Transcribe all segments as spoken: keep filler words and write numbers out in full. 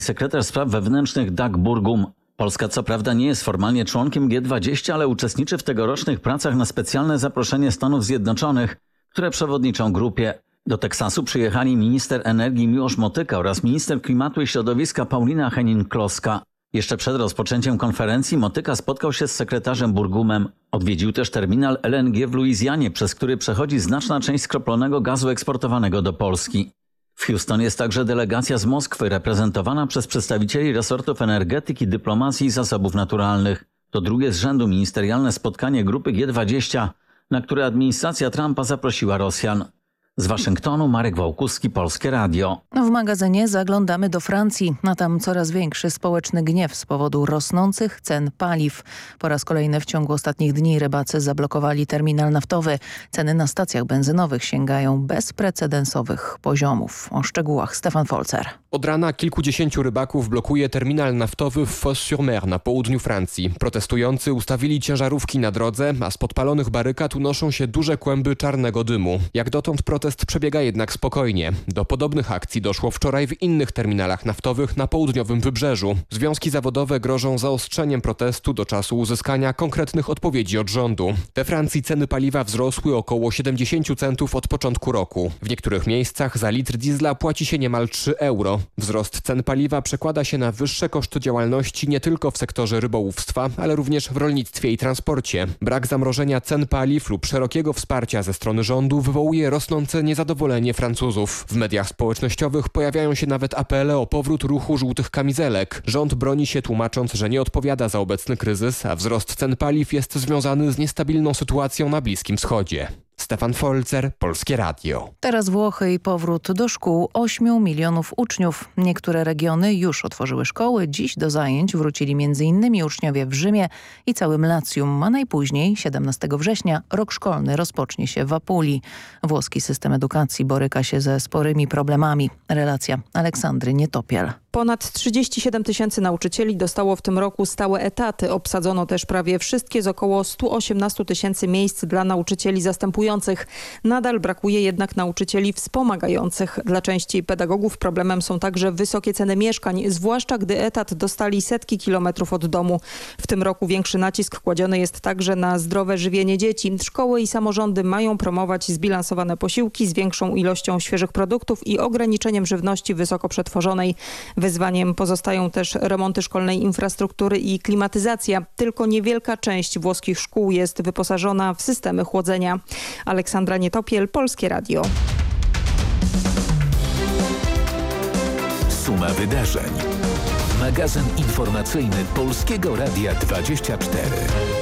Sekretarz spraw wewnętrznych Dag Burgum. Polska co prawda nie jest formalnie członkiem G dwadzieścia, ale uczestniczy w tegorocznych pracach na specjalne zaproszenie Stanów Zjednoczonych, które przewodniczą grupie. Do Teksasu przyjechali minister energii Miłosz Motyka oraz minister klimatu i środowiska Paulina Henning-Kloska. Jeszcze przed rozpoczęciem konferencji Motyka spotkał się z sekretarzem Burgumem. Odwiedził też terminal L N G w Luizjanie, przez który przechodzi znaczna część skroplonego gazu eksportowanego do Polski. W Houston jest także delegacja z Moskwy, reprezentowana przez przedstawicieli resortów energetyki, dyplomacji i zasobów naturalnych. To drugie z rzędu ministerialne spotkanie grupy G dwadzieścia, na które administracja Trumpa zaprosiła Rosjan. Z Waszyngtonu Marek Wałkuski, Polskie Radio. W magazynie zaglądamy do Francji, a tam coraz większy społeczny gniew z powodu rosnących cen paliw. Po raz kolejny w ciągu ostatnich dni rybacy zablokowali terminal naftowy. Ceny na stacjach benzynowych sięgają bezprecedensowych poziomów. O szczegółach Stefan Folzer. Od rana kilkudziesięciu rybaków blokuje terminal naftowy w Fos-sur-Mer na południu Francji. Protestujący ustawili ciężarówki na drodze, a z podpalonych barykad unoszą się duże kłęby czarnego dymu. Jak dotąd protest przebiega jednak spokojnie. Do podobnych akcji doszło wczoraj w innych terminalach naftowych na południowym wybrzeżu. Związki zawodowe grożą zaostrzeniem protestu do czasu uzyskania konkretnych odpowiedzi od rządu. We Francji ceny paliwa wzrosły około siedemdziesiąt centów od początku roku. W niektórych miejscach za litr diesla płaci się niemal trzy euro. Wzrost cen paliwa przekłada się na wyższe koszty działalności nie tylko w sektorze rybołówstwa, ale również w rolnictwie i transporcie. Brak zamrożenia cen paliw lub szerokiego wsparcia ze strony rządu wywołuje rosnące niezadowolenie Francuzów. W mediach społecznościowych pojawiają się nawet apele o powrót ruchu żółtych kamizelek. Rząd broni się, tłumacząc, że nie odpowiada za obecny kryzys, a wzrost cen paliw jest związany z niestabilną sytuacją na Bliskim Wschodzie. Stefan Folzer, Polskie Radio. Teraz Włochy i powrót do szkół ośmiu milionów uczniów. Niektóre regiony już otworzyły szkoły. Dziś do zajęć wrócili między innymi uczniowie w Rzymie i całym Lacjum, a najpóźniej siedemnastego września rok szkolny rozpocznie się w Apulii. Włoski system edukacji boryka się ze sporymi problemami. Relacja Aleksandry Nietopiel. Ponad trzydzieści siedem tysięcy nauczycieli dostało w tym roku stałe etaty. Obsadzono też prawie wszystkie z około stu osiemnastu tysięcy miejsc dla nauczycieli zastępujących. Nadal brakuje jednak nauczycieli wspomagających. Dla części pedagogów problemem są także wysokie ceny mieszkań, zwłaszcza gdy etat dostali setki kilometrów od domu. W tym roku większy nacisk kładziony jest także na zdrowe żywienie dzieci. Szkoły i samorządy mają promować zbilansowane posiłki z większą ilością świeżych produktów i ograniczeniem żywności wysoko przetworzonej. Wyzwaniem pozostają też remonty szkolnej infrastruktury i klimatyzacja. Tylko niewielka część włoskich szkół jest wyposażona w systemy chłodzenia. Aleksandra Nietopiel, Polskie Radio. Suma wydarzeń. Magazyn informacyjny Polskiego Radia dwadzieścia cztery.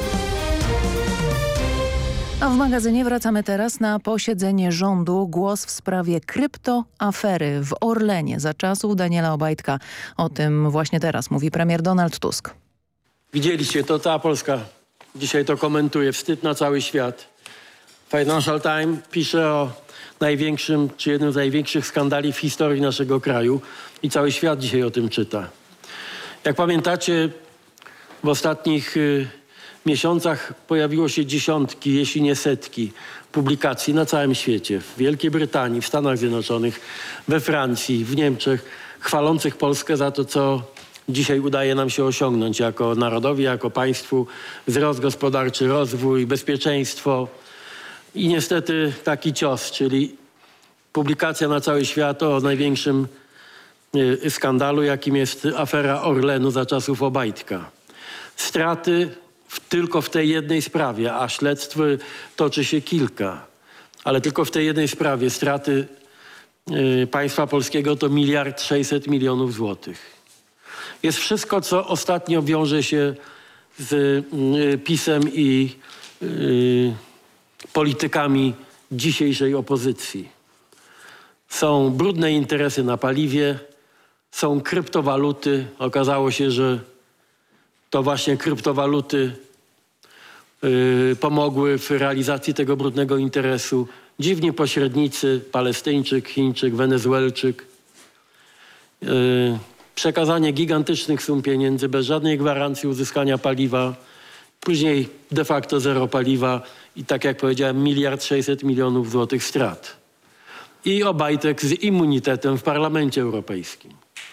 A w magazynie wracamy teraz na posiedzenie rządu. Głos w sprawie kryptoafery w Orlenie za czasów Daniela Obajtka. O tym właśnie teraz mówi premier Donald Tusk. Widzieliście, to cała Polska dzisiaj to komentuje. Wstyd na cały świat. Financial Times pisze o największym, czy jednym z największych skandali w historii naszego kraju i cały świat dzisiaj o tym czyta. Jak pamiętacie, w ostatnich y, miesiącach pojawiło się dziesiątki, jeśli nie setki publikacji na całym świecie. W Wielkiej Brytanii, w Stanach Zjednoczonych, we Francji, w Niemczech, chwalących Polskę za to, co dzisiaj udaje nam się osiągnąć jako narodowi, jako państwu. Wzrost gospodarczy, rozwój, bezpieczeństwo i niestety taki cios, czyli publikacja na cały świat o największym y, skandalu, jakim jest afera Orlenu za czasów Obajtka. Straty w, tylko w tej jednej sprawie, a śledztw toczy się kilka, ale tylko w tej jednej sprawie straty y, państwa polskiego to miliard sześćset milionów złotych. Jest wszystko, co ostatnio wiąże się z y, PiS-em i y, politykami dzisiejszej opozycji. Są brudne interesy na paliwie, są kryptowaluty. Okazało się, że to właśnie kryptowaluty y, pomogły w realizacji tego brudnego interesu. Dziwni pośrednicy, Palestyńczyk, Chińczyk, Wenezuelczyk. Y, przekazanie gigantycznych sum pieniędzy bez żadnej gwarancji uzyskania paliwa. Później de facto zero paliwa i tak jak powiedziałem miliard sześćset milionów złotych strat. I Obajtek z immunitetem w Parlamencie Europejskim.